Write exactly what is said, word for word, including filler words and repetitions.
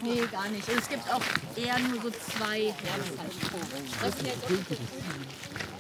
Nee, gar nicht. Und es gibt auch eher nur so zwei Jahreszeiten. Das hier